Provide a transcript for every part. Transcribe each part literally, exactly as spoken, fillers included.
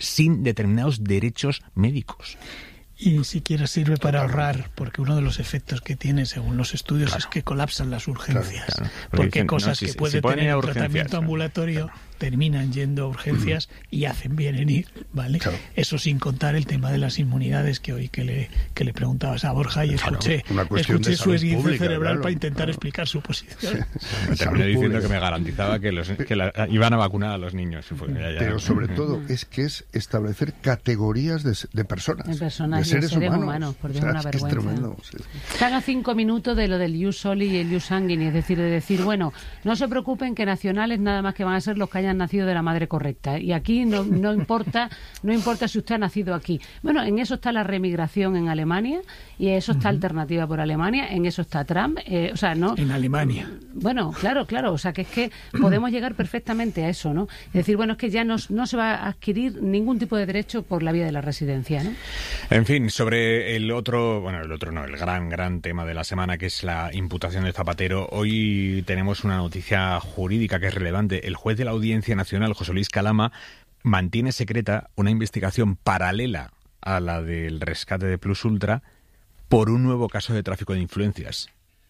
sin determinados derechos médicos. Y ni siquiera sirve para ahorrar, porque uno de los efectos que tiene, según los estudios, claro, es que colapsan las urgencias. Claro, claro. Porque, porque dicen, cosas no, si, que puede si tener un tratamiento ambulatorio, claro, terminan yendo a urgencias y hacen bien en ir, ¿vale? Claro. Eso sin contar el tema de las inmunidades, que hoy que le, que le preguntabas a Borja y escuché, claro, escuché su esguince cerebral, claro, para intentar claro. explicar su posición. Me terminé diciendo que me garantizaba que, los, que la, iban a vacunar a los niños. Ya, ya. Pero sobre todo es que es establecer categorías de, de personas, de personas, de seres, seres humanos. humanos, por Dios, o sea, una es vergüenza. Que es tremendo, sí. Están a cinco minutos de lo del ius soli y el ius sanguinis, es decir, de decir, bueno, no se preocupen que nacionales nada más que van a ser los que hayan nacido de la madre correcta, y aquí no, no importa no importa si usted ha nacido aquí. Bueno, en eso está la remigración en Alemania, y eso está uh-huh. Alternativa por Alemania, en eso está Trump, eh, o sea, no... En Alemania. Bueno, claro, claro, o sea, que es que podemos llegar perfectamente a eso, ¿no? Es decir, bueno, es que ya no, no se va a adquirir ningún tipo de derecho por la vía de la residencia, ¿no? En fin, sobre el otro, bueno, el otro no, el gran, gran tema de la semana, que es la imputación de Zapatero, hoy tenemos una noticia jurídica que es relevante. El juez de la Audiencia Nacional, José Luis Calama, mantiene secreta una investigación paralela a la del rescate de Plus Ultra por un nuevo caso de tráfico de influencias.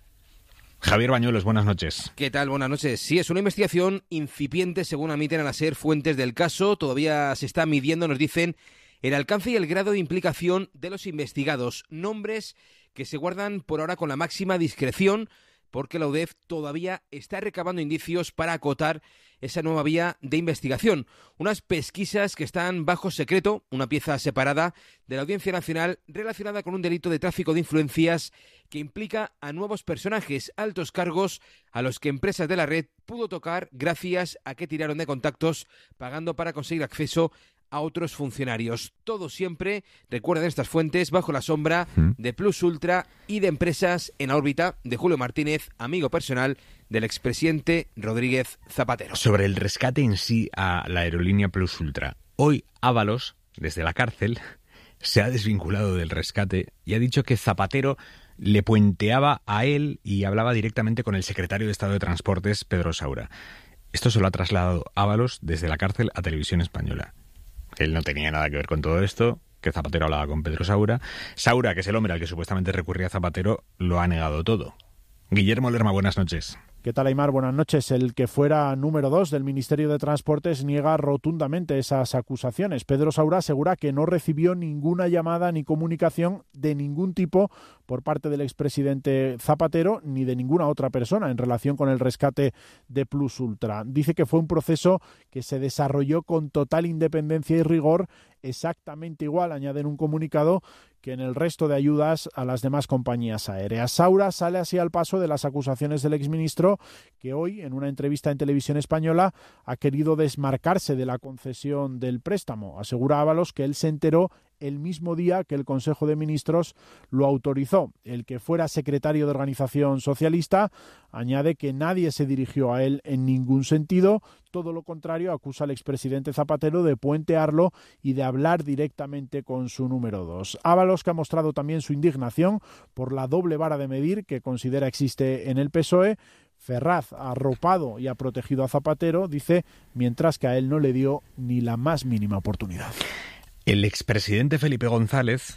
Javier Bañuelos, buenas noches. ¿Qué tal? Buenas noches. Sí, es una investigación incipiente, según admiten a la SER fuentes del caso. Todavía se está midiendo, nos dicen, el alcance y el grado de implicación de los investigados. Nombres que se guardan por ahora con la máxima discreción, porque la U D E F todavía está recabando indicios para acotar esa nueva vía de investigación. Unas pesquisas que están bajo secreto, una pieza separada de la Audiencia Nacional relacionada con un delito de tráfico de influencias que implica a nuevos personajes, altos cargos, a los que empresas de la red pudo tocar gracias a que tiraron de contactos pagando para conseguir acceso a otros funcionarios. Todo siempre, recuerden estas fuentes, bajo la sombra de Plus Ultra y de empresas en la órbita de Julio Martínez, amigo personal del expresidente Rodríguez Zapatero. Sobre el rescate en sí a la aerolínea Plus Ultra, hoy Ábalos, desde la cárcel, se ha desvinculado del rescate y ha dicho que Zapatero le puenteaba a él y hablaba directamente con el secretario de Estado de Transportes, Pedro Saura. Esto se lo ha trasladado Ábalos desde la cárcel a Televisión Española. Él no tenía nada que ver con todo esto, que Zapatero hablaba con Pedro Saura. Saura, que es el hombre al que supuestamente recurría Zapatero, lo ha negado todo. Guillermo Lerma, buenas noches. ¿Qué tal, Aimar? Buenas noches. El que fuera número dos del Ministerio de Transportes niega rotundamente esas acusaciones. Pedro Saura asegura que no recibió ninguna llamada ni comunicación de ningún tipo por parte del expresidente Zapatero ni de ninguna otra persona en relación con el rescate de Plus Ultra. Dice que fue un proceso que se desarrolló con total independencia y rigor, exactamente igual, añade en un comunicado, que en el resto de ayudas a las demás compañías aéreas. Saura sale así al paso de las acusaciones del exministro, que hoy, en una entrevista en Televisión Española, ha querido desmarcarse de la concesión del préstamo. Asegura Ábalos que él se enteró el mismo día que el Consejo de Ministros lo autorizó. El que fuera secretario de Organización Socialista añade que nadie se dirigió a él en ningún sentido. Todo lo contrario, acusa al expresidente Zapatero de puentearlo y de hablar directamente con su número dos. Ábalos, que ha mostrado también su indignación por la doble vara de medir que considera existe en el P S O E. Ferraz ha arropado y ha protegido a Zapatero, dice, mientras que a él no le dio ni la más mínima oportunidad. El expresidente Felipe González,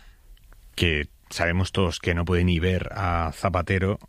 que sabemos todos que no puede ni ver a Zapatero,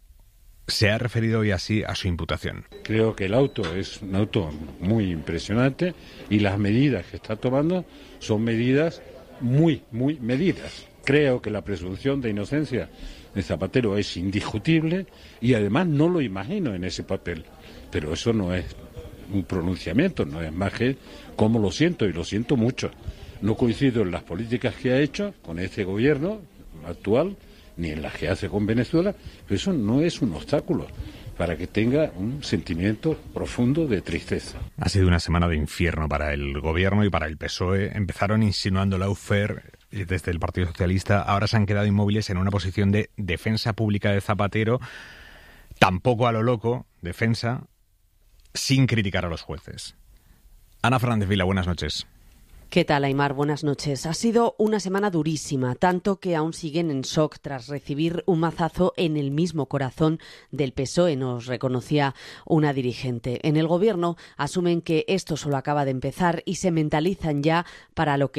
se ha referido hoy así a su imputación. Creo que el auto es un auto muy impresionante y las medidas que está tomando son medidas muy, muy medidas. Creo que la presunción de inocencia de Zapatero es indiscutible y además no lo imagino en ese papel. Pero eso no es un pronunciamiento, no es más que cómo lo siento, y lo siento mucho. No coincido en las políticas que ha hecho con este gobierno actual, ni en las que hace con Venezuela, pero eso no es un obstáculo para que tenga un sentimiento profundo de tristeza. Ha sido una semana de infierno para el gobierno y para el P S O E. Empezaron insinuando lawfare desde el Partido Socialista, ahora se han quedado inmóviles en una posición de defensa pública de Zapatero, tampoco a lo loco, defensa, sin criticar a los jueces. Ana Fernández Vila, buenas noches. ¿Qué tal, Aimar? Buenas noches. Ha sido una semana durísima, tanto que aún siguen en shock tras recibir un mazazo en el mismo corazón del P S O E, nos reconocía una dirigente. En el Gobierno asumen que esto solo acaba de empezar y se mentalizan ya para lo que